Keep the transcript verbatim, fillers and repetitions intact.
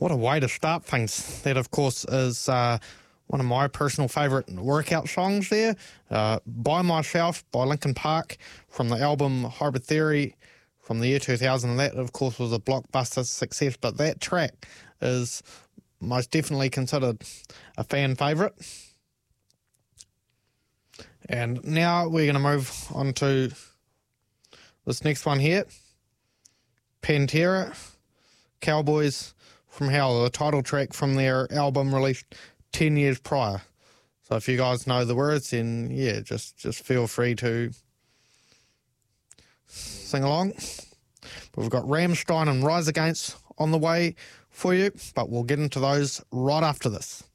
What a way to start things. That, of course, is uh, one of my personal favourite workout songs there. Uh, By Myself by Linkin Park from the album Hybrid Theory from the year two thousand. That, of course, was a blockbuster success, but that track is most definitely considered a fan favourite. And now we're going to move on to this next one here. Pantera, Cowboys from Hell, the title track from their album released ten years prior. So if you guys know the words, then yeah, just, just feel free to sing along. We've got Rammstein and Rise Against on the way for you, but we'll get into those right after this.